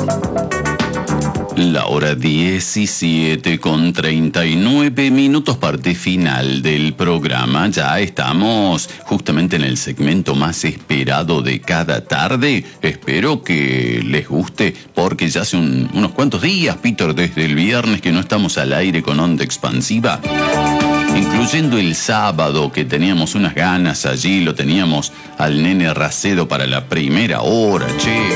La hora 17:39, parte final del programa. Ya estamos justamente en el segmento más esperado de cada tarde. Espero que les guste, porque ya hace unos cuantos días, Peter, desde el viernes que no estamos al aire con Onda Expansiva. Incluyendo el sábado, que teníamos unas ganas allí, lo teníamos al nene Racedo para la primera hora, che.